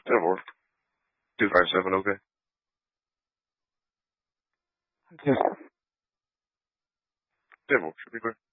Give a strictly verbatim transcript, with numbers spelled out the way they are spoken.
That'll work. Two five seven. Okay. Yes. That'll work. Should be good.